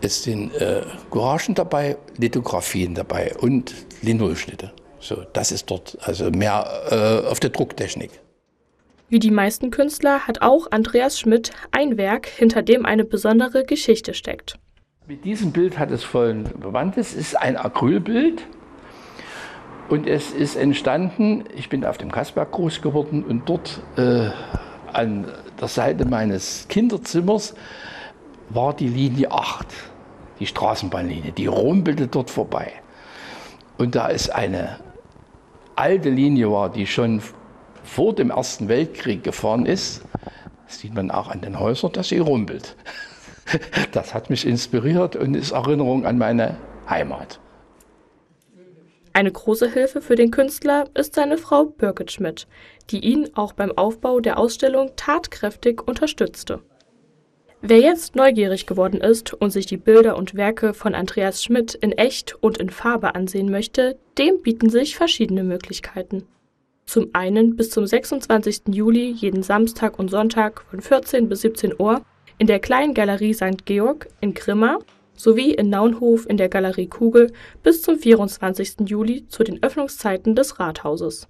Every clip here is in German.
Es sind Collagen dabei, Lithografien dabei und Linolschnitte. So, das ist dort also mehr auf der Drucktechnik. Wie die meisten Künstler hat auch Andreas Schmidt ein Werk, hinter dem eine besondere Geschichte steckt. Mit diesem Bild hat es folgendes Bewandtnis. Es ist ein Acrylbild und es ist entstanden, ich bin auf dem Kassberg groß geworden und dort an der Seite meines Kinderzimmers war die Linie 8, die Straßenbahnlinie, die rumpelte dort vorbei. Und da es eine alte Linie war, die schon vor dem Ersten Weltkrieg gefahren ist, sieht man auch an den Häusern, dass sie rumpelt. Das hat mich inspiriert und ist Erinnerung an meine Heimat. Eine große Hilfe für den Künstler ist seine Frau Birgit Schmidt, die ihn auch beim Aufbau der Ausstellung tatkräftig unterstützte. Wer jetzt neugierig geworden ist und sich die Bilder und Werke von Andreas Schmidt in echt und in Farbe ansehen möchte, dem bieten sich verschiedene Möglichkeiten. Zum einen bis zum 26. Juli jeden Samstag und Sonntag von 14 bis 17 Uhr in der Kleinen Galerie St. Georg in Grimma sowie in Naunhof in der Galerie Kugel bis zum 24. Juli zu den Öffnungszeiten des Rathauses.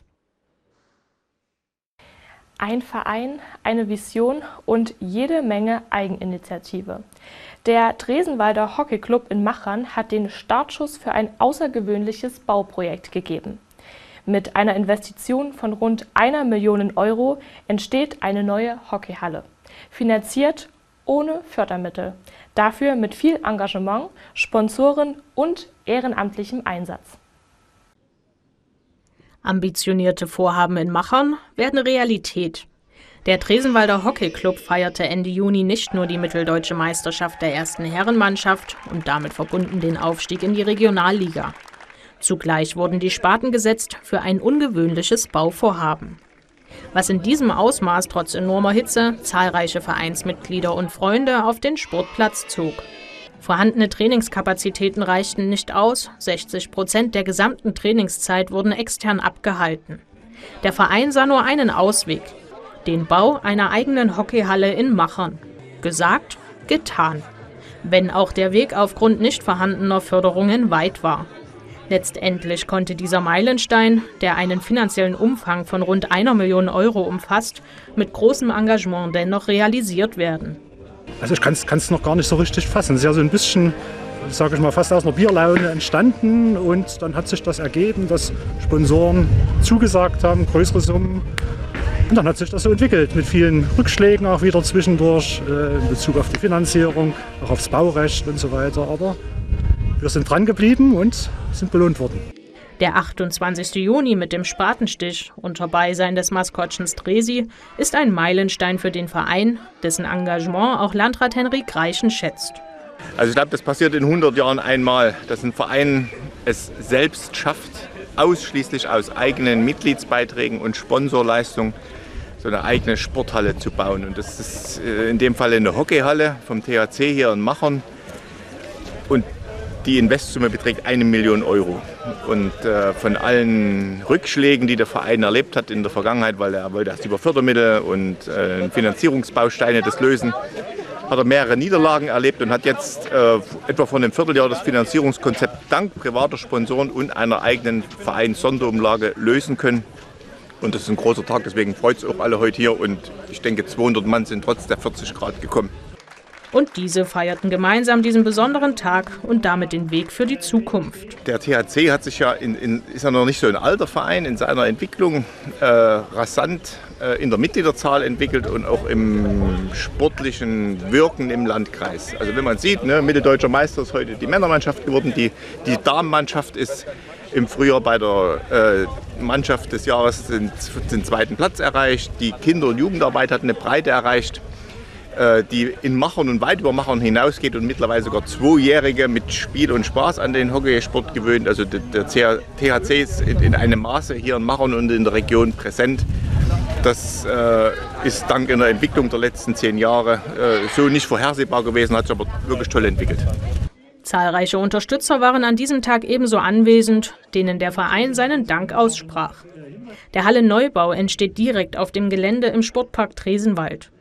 Ein Verein, eine Vision und jede Menge Eigeninitiative. Der Dresenwalder Hockeyclub in Machern hat den Startschuss für ein außergewöhnliches Bauprojekt gegeben. Mit einer Investition von rund 1 Million Euro entsteht eine neue Hockeyhalle, finanziert ohne Fördermittel, dafür mit viel Engagement, Sponsoren und ehrenamtlichem Einsatz. Ambitionierte Vorhaben in Machern werden Realität. Der Dresenwalder Hockeyclub feierte Ende Juni nicht nur die mitteldeutsche Meisterschaft der ersten Herrenmannschaft und damit verbunden den Aufstieg in die Regionalliga. Zugleich wurden die Spaten gesetzt für ein ungewöhnliches Bauvorhaben. Was in diesem Ausmaß trotz enormer Hitze zahlreiche Vereinsmitglieder und Freunde auf den Sportplatz zog. Vorhandene Trainingskapazitäten reichten nicht aus, 60% der gesamten Trainingszeit wurden extern abgehalten. Der Verein sah nur einen Ausweg: den Bau einer eigenen Hockeyhalle in Machern. Gesagt, getan. Wenn auch der Weg aufgrund nicht vorhandener Förderungen weit war. Letztendlich konnte dieser Meilenstein, der einen finanziellen Umfang von rund 1 Million Euro umfasst, mit großem Engagement dennoch realisiert werden. Also ich kann es noch gar nicht so richtig fassen. Es ist ja so ein bisschen, sage ich mal, fast aus einer Bierlaune entstanden und dann hat sich das ergeben, dass Sponsoren zugesagt haben, größere Summen. Und dann hat sich das so entwickelt, mit vielen Rückschlägen auch wieder zwischendurch, in Bezug auf die Finanzierung, auch aufs Baurecht und so weiter. Aber wir sind dran geblieben und sind belohnt worden. Der 28. Juni mit dem Spatenstich unter Beisein des Maskottchens Dresi ist ein Meilenstein für den Verein, dessen Engagement auch Landrat Henrik Reichen schätzt. Also ich glaube, das passiert in 100 Jahren einmal, dass ein Verein es selbst schafft, ausschließlich aus eigenen Mitgliedsbeiträgen und Sponsorleistungen so eine eigene Sporthalle zu bauen. Und das ist in dem Fall eine Hockeyhalle vom THC hier in Machern. Und die Investsumme beträgt 1 Million Euro. Und von allen Rückschlägen, die der Verein erlebt hat in der Vergangenheit, weil er wollte erst über Fördermittel und Finanzierungsbausteine das lösen, hat er mehrere Niederlagen erlebt und hat jetzt etwa vor einem Vierteljahr das Finanzierungskonzept dank privater Sponsoren und einer eigenen Vereins-Sonderumlage lösen können. Und das ist ein großer Tag, deswegen freut es auch alle heute hier. Und ich denke, 200 Mann sind trotz der 40 Grad gekommen. Und diese feierten gemeinsam diesen besonderen Tag und damit den Weg für die Zukunft. Der THC hat sich ja ist ja noch nicht so ein alter Verein in seiner Entwicklung, rasant in der Mitgliederzahl entwickelt und auch im sportlichen Wirken im Landkreis. Also wenn man sieht, ne, mitteldeutscher Meister ist heute die Männermannschaft geworden, die Damenmannschaft ist im Frühjahr bei der Mannschaft des Jahres den zweiten Platz erreicht, die Kinder- und Jugendarbeit hat eine Breite erreicht, die in Machern und weit über Machern hinausgeht und mittlerweile sogar 2-Jährige mit Spiel und Spaß an den Hockeysport gewöhnt. Also der THC ist in einem Maße hier in Machern und in der Region präsent. Das ist dank einer Entwicklung der letzten 10 Jahre so nicht vorhersehbar gewesen, hat sich aber wirklich toll entwickelt. Zahlreiche Unterstützer waren an diesem Tag ebenso anwesend, denen der Verein seinen Dank aussprach. Der Hallenneubau entsteht direkt auf dem Gelände im Sportpark Dresenwald.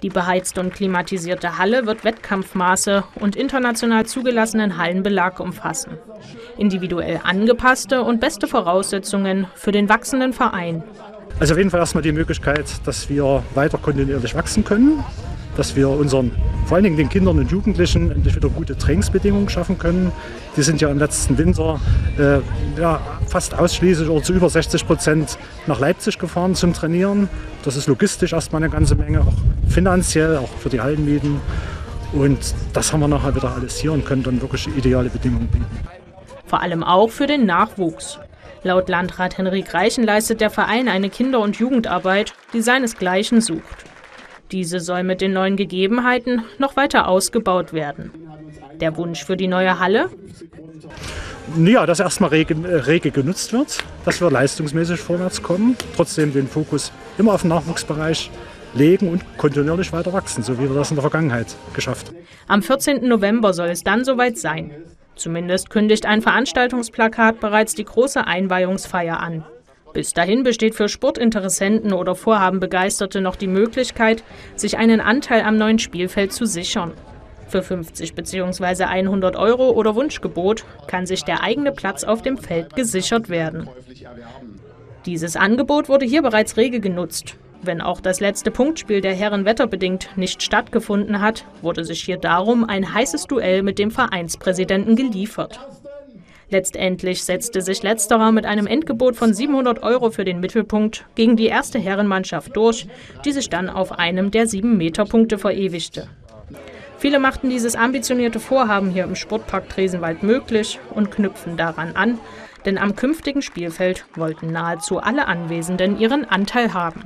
Die beheizte und klimatisierte Halle wird Wettkampfmaße und international zugelassenen Hallenbelag umfassen. Individuell angepasste und beste Voraussetzungen für den wachsenden Verein. Also auf jeden Fall erstmal die Möglichkeit, dass wir weiter kontinuierlich wachsen können, dass wir vor allen Dingen den Kindern und Jugendlichen endlich wieder gute Trainingsbedingungen schaffen können. Die sind ja im letzten Winter fast ausschließlich oder zu über 60% nach Leipzig gefahren zum Trainieren. Das ist logistisch erstmal eine ganze Menge, auch finanziell, auch für die Hallenmieten. Und das haben wir nachher wieder alles hier und können dann wirklich ideale Bedingungen bieten. Vor allem auch für den Nachwuchs. Laut Landrat Henrik Reichen leistet der Verein eine Kinder- und Jugendarbeit, die seinesgleichen sucht. Diese soll mit den neuen Gegebenheiten noch weiter ausgebaut werden. Der Wunsch für die neue Halle? Ja, dass erstmal rege genutzt wird, dass wir leistungsmäßig vorwärts kommen, trotzdem den Fokus immer auf den Nachwuchsbereich legen und kontinuierlich weiter wachsen, so wie wir das in der Vergangenheit geschafft haben. Am 14. November soll es dann soweit sein. Zumindest kündigt ein Veranstaltungsplakat bereits die große Einweihungsfeier an. Bis dahin besteht für Sportinteressenten oder Vorhabenbegeisterte noch die Möglichkeit, sich einen Anteil am neuen Spielfeld zu sichern. Für 50 bzw. 100 € oder Wunschgebot kann sich der eigene Platz auf dem Feld gesichert werden. Dieses Angebot wurde hier bereits rege genutzt. Wenn auch das letzte Punktspiel der Herren wetterbedingt nicht stattgefunden hat, wurde sich hier darum ein heißes Duell mit dem Vereinspräsidenten geliefert. Letztendlich setzte sich letzterer mit einem Endgebot von 700 € für den Mittelpunkt gegen die erste Herrenmannschaft durch, die sich dann auf einem der 7-Meter-Punkte verewigte. Viele machten dieses ambitionierte Vorhaben hier im Sportpark Tresenwald möglich und knüpfen daran an, denn am künftigen Spielfeld wollten nahezu alle Anwesenden ihren Anteil haben.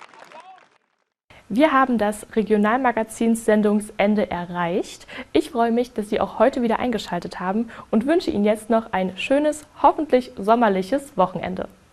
Wir haben das Regionalmagazins-Sendungsende erreicht. Ich freue mich, dass Sie auch heute wieder eingeschaltet haben und wünsche Ihnen jetzt noch ein schönes, hoffentlich sommerliches Wochenende.